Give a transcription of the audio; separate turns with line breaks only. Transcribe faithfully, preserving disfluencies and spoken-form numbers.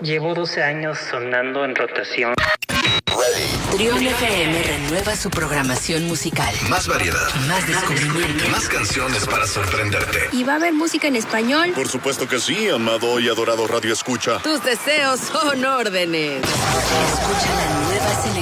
Llevo doce años sonando en rotación.
Trión F M renueva su programación musical.
Más variedad.
Más descubrimiento.
Más canciones para sorprenderte.
¿Y va a haber música en español?
Por supuesto que sí, amado y adorado Radio Escucha.
Tus deseos son órdenes. Escucha la nueva selección